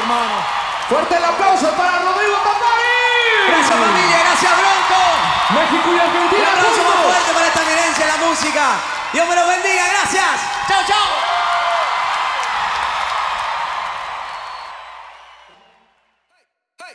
hermano. Fuerte el aplauso para Rodrigo Tapari. Gracias, familia. Gracias, Bronco. México y Argentina. Un aplauso más juntos. fuerte para esta eminencia en la música. Dios me los bendiga. Gracias. Chao, chao.